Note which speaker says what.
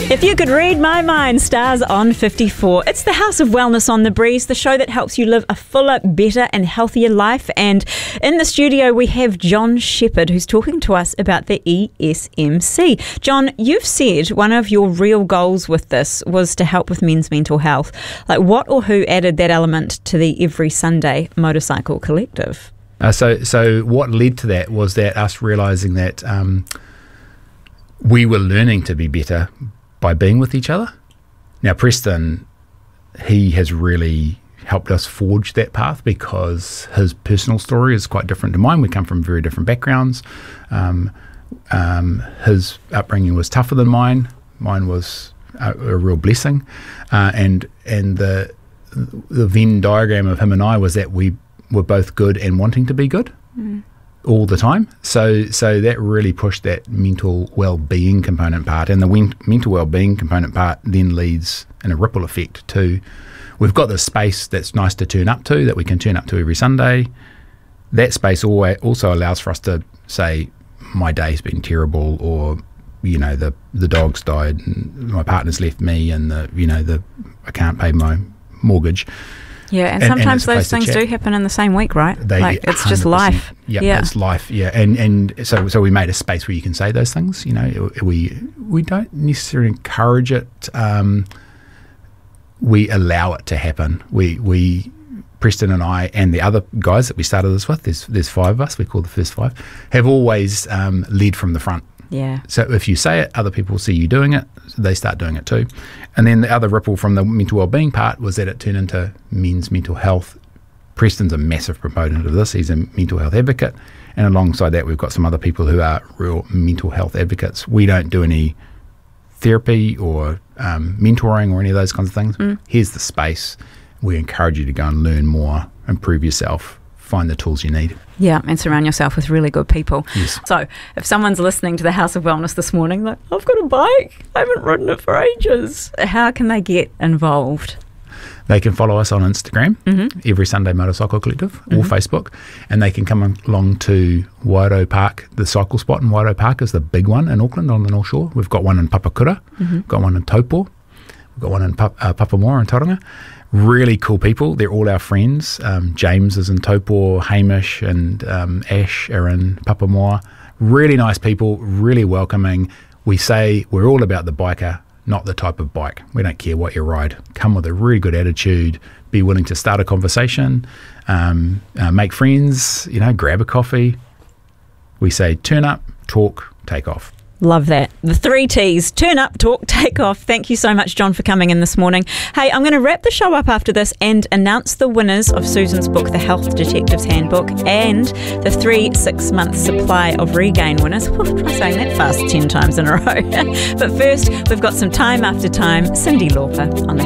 Speaker 1: If you could read my mind, stars on 54. It's the House of Wellness on the Breeze, the show that helps you live a fuller, better and healthier life. And in the studio we have John Shepherd, who's talking to us about the ESMC. John, you've said one of your real goals with this was to help with men's mental health. Like, what or who added that element to the Every Sunday Motorcycle Collective?
Speaker 2: So what led to that was that us realising that we were learning to be better by being with each other. Now, Preston, he has really helped us forge that path because his personal story is quite different to mine. We come from very different backgrounds. His upbringing was tougher than mine. Mine was a real blessing. And the Venn diagram of him and I was that we were both good and wanting to be good. All the time. So that really pushed that mental well-being component part, and the mental well-being component part then leads in a ripple effect to, we've got this space that's nice to turn up to, that we can turn up to every Sunday. That space also allows for us to say, my day's been terrible, or the dog's died and my partner's left me, and I can't pay my mortgage.
Speaker 1: Yeah, and sometimes those things do happen in the same week, right? It's just life.
Speaker 2: Yeah, it's life. Yeah, and so we made a space where you can say those things. We don't necessarily encourage it. We allow it to happen. We Preston and I and the other guys that we started this with, there's 5 of us. We call the first 5, have always led from the front.
Speaker 1: Yeah.
Speaker 2: So if you say it, other people see you doing it, they start doing it too. And then the other ripple from the mental wellbeing part was that it turned into men's mental health. Preston's a massive proponent of this. He's a mental health advocate. And alongside that, we've got some other people who are real mental health advocates. We don't do any therapy or mentoring or any of those kinds of things. Here's the space. We encourage you to go and learn more, improve yourself, find the tools you need.
Speaker 1: Yeah, and surround yourself with really good people.
Speaker 2: Yes.
Speaker 1: So if someone's listening to the House of Wellness this morning, like, I've got a bike, I haven't ridden it for ages, how can they get involved?
Speaker 2: They can follow us on Instagram, Every Sunday Motorcycle Collective, or Facebook, and they can come along to Wairoa Park. The cycle spot in Wairoa Park is the big one in Auckland on the North Shore. We've got one in Papakura, we've got one in Taupo, we've got one in Papamoa and Tauranga. Really cool people. They're all our friends. James is in Taupo, Hamish and Ash are in Papamoa. Really nice people, really welcoming. We say we're all about the biker, not the type of bike. We don't care what you ride. Come with a really good attitude, be willing to start a conversation, make friends, grab a coffee. We say turn up, talk, take off.
Speaker 1: Love that. The 3 T's: turn up, talk, take off. Thank you so much, John, for coming in this morning. Hey, I'm going to wrap the show up after this and announce the winners of Susan's book, The Health Detective's Handbook, and the 3 6-month supply of Regain winners. Try saying that fast 10 times in a row. But first, we've got some Time After Time, Cyndi Lauper on the